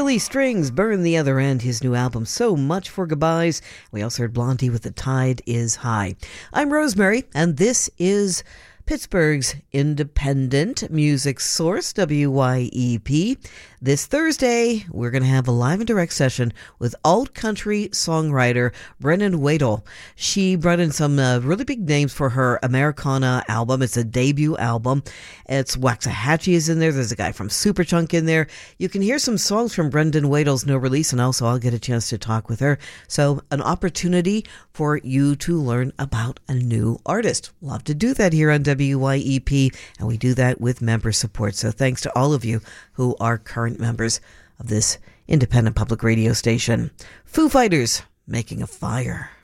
Billy Strings, Burn the Other End, his new album, So Much for Goodbyes. We also heard Blondie with The Tide is High. I'm Rosemary, and this is Pittsburgh's independent music source, WYEP. This Thursday, we're going to have a live and direct session with alt country songwriter Brendan Wadle. She brought in some really big names for her Americana album. It's a debut album. It's Waxahachie is in there. There's a guy from Superchunk in there. You can hear some songs from Brendan Wadle's new release, and also I'll get a chance to talk with her. So an opportunity for you to learn about a new artist. Love to do that here on WYEP, and we do that with member support. So thanks to all of you who are current members of this independent public radio station. Foo Fighters, Making a Fire.